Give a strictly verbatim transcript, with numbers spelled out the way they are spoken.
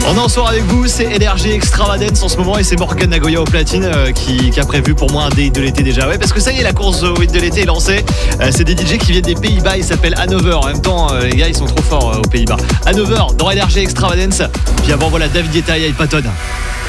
On est en soir avec vous, c'est Energy Extravagance en ce moment et c'est Morgan Nagoya au platine euh, qui, qui a prévu pour moi un des hits de l'été déjà. Ouais, parce que ça y est, la course au hit de l'été est lancée. Euh, c'est des D J qui viennent des Pays-Bas, ils s'appellent Hanover. En même temps, euh, les gars, ils sont trop forts euh, aux Pays-Bas. Hanover dans Energy Extravagance. Puis avant, voilà, David Guetta et Patton.